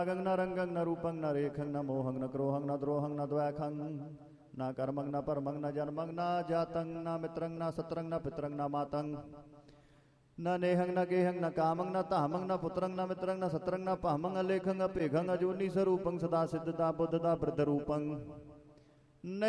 रागं न रंगं न रूपं न रेखं न मोहं न क्रोहं न द्रोहं न द्वैखं न कर्मं न परमं न जन्मं न जातं न मित्रं न सत्रं न पितरं न मातं न नेहं न गेहं न कामं न तामं न पुत्रं न मित्रं न सत्रं न पामं अलेखं अपेघं अजूनी स्वरूपं सदा सिद्धता बुद्धता वृद्ध रूपं